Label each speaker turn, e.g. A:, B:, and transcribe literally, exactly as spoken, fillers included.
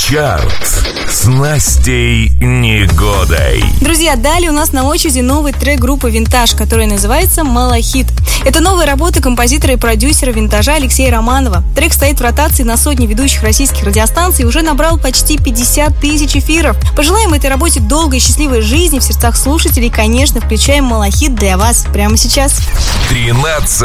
A: Чарт с Настей Негодой.
B: Друзья, далее у нас на очереди новый трек группы «Винтаж», который называется «Малахит». Это новая работа композитора и продюсера «Винтажа» Алексея Романова. Трек стоит в ротации на сотни ведущих российских радиостанций и уже набрал почти пятьдесят тысяч эфиров. Пожелаем этой работе долгой и счастливой жизни в сердцах слушателей и, конечно, включаем «Малахит» для вас прямо сейчас.
A: тринадцать.